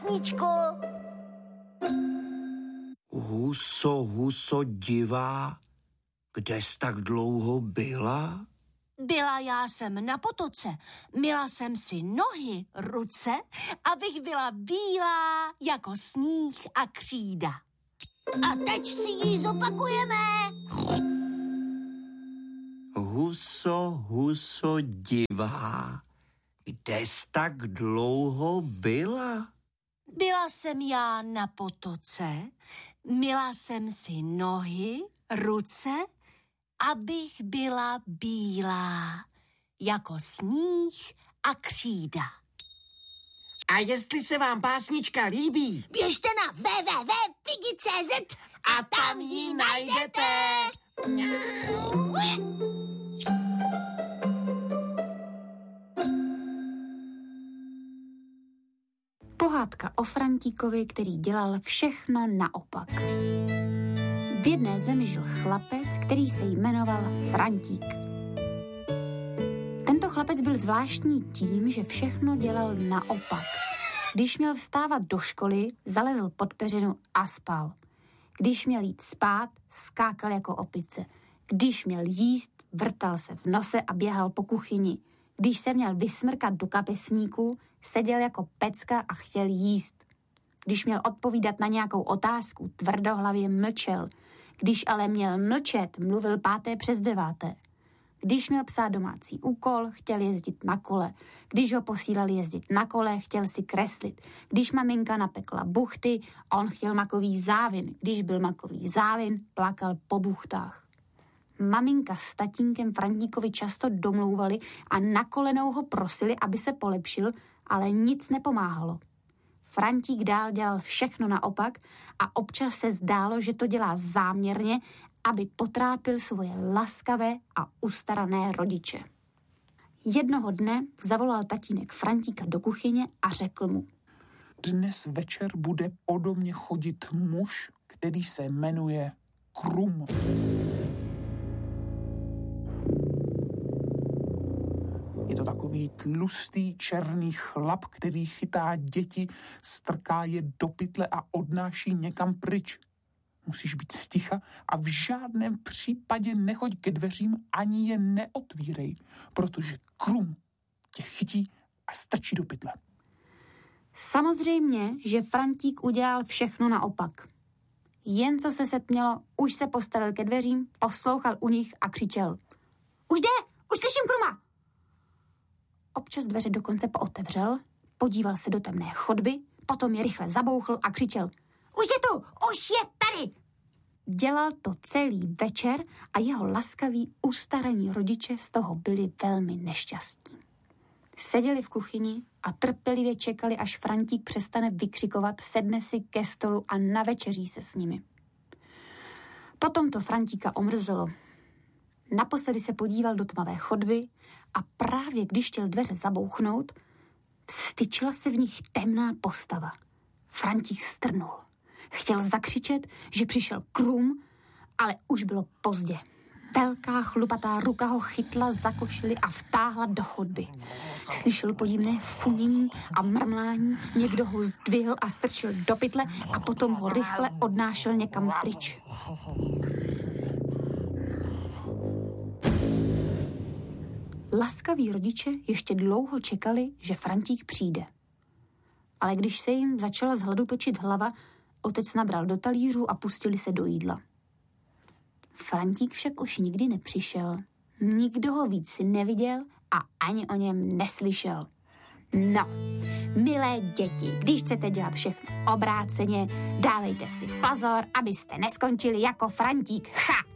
básničku. Huso, divá, kde jsi tak dlouho byla? Byla já jsem na potoce, myla jsem si nohy, ruce, abych byla bílá jako sníh a křída. A teď si ji zopakujeme. Huso, divá, kde jsi tak dlouho byla? Byla jsem já na potoce, myla jsem si nohy, ruce, abych byla bílá jako sníh a křída. A jestli se vám básnička líbí, běžte na www.pigi.cz a tam ji najdete. Pohádka o Frantíkovi, který dělal všechno naopak. V jedné zemi žil chlapec, který se jmenoval Frantík. Tento chlapec byl zvláštní tím, že všechno dělal naopak. Když měl vstávat do školy, zalezl pod peřinu a spal. Když měl jít spát, skákal jako opice. Když měl jíst, vrtal se v nose a běhal po kuchyni. Když se měl vysmrkat do kapesníku, seděl jako pecka a chtěl jíst. Když měl odpovídat na nějakou otázku, tvrdohlavě mlčel. Když ale měl mlčet, mluvil 5:50. Když měl psát domácí úkol, chtěl jezdit na kole. Když ho posílali jezdit na kole, chtěl si kreslit. Když maminka napekla buchty, on chtěl makový závin. Když byl makový závin, plakal po buchtách. Maminka s tatínkem Frantíkovi často domlouvali a na kolenou ho prosili, aby se polepšil, ale nic nepomáhalo. Frantík dál dělal všechno naopak a občas se zdálo, že to dělá záměrně, aby potrápil svoje laskavé a ustarané rodiče. Jednoho dne zavolal tatínek Frantíka do kuchyně a řekl mu: Dnes večer bude ode mě chodit muž, který se jmenuje Krum. Je to takový tlustý černý chlap, který chytá děti, strká je do pytle a odnáší někam pryč. Musíš být sticha a v žádném případě nechoď ke dveřím ani je neotvírej, protože Krum tě chytí a strčí do pytle. Samozřejmě, že Frantík udělal všechno naopak. Jen co se setmělo, už se postavil ke dveřím, poslouchal u nich a křičel: Už jde! Už slyším Kruma! Občas dveře dokonce pootevřel, podíval se do temné chodby, potom je rychle zabouchl a křičel: Už je tu! Už je tady! Dělal to celý večer a jeho laskaví, ustaraní rodiče z toho byli velmi nešťastní. Seděli v kuchyni a trpělivě čekali, až Frantík přestane vykřikovat, sedne si ke stolu a navečeří se s nimi. Potom to Frantíka omrzelo. Naposledy se podíval do tmavé chodby a právě když chtěl dveře zabouchnout, vstyčila se v nich temná postava. Frantík strnul. Chtěl zakřičet, že přišel Krum, ale už bylo pozdě. Velká chlupatá ruka ho chytla za košili a vtáhla do chodby. Slyšel podivné funění a mrmlání, někdo ho zdvihl a strčil do pytle a potom ho rychle odnášel někam pryč. Laskaví rodiče ještě dlouho čekali, že Frantík přijde. Ale když se jim začala z hladu točit hlava, otec nabral do talířů a pustili se do jídla. Frantík však už nikdy nepřišel. Nikdo ho víc neviděl a ani o něm neslyšel. No, milé děti, když chcete dělat všechno obráceně, dávejte si pozor, abyste neskončili jako Frantík. Ha!